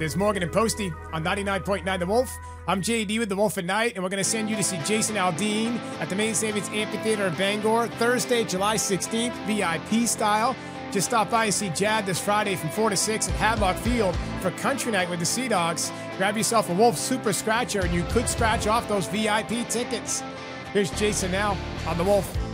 There's Morgan and Posty on 99.9 The Wolf. I'm JD with The Wolf at Night, and we're going to send you to see Jason Aldean at the Main Savings Amphitheater in Bangor, Thursday, July 16th, VIP style. Just stop by and see Jad this Friday from 4 to 6 at Hadlock Field for Country Night with the Sea Dogs. Grab yourself a Wolf Super Scratcher, and you could scratch off those VIP tickets. Here's Jason now on The Wolf.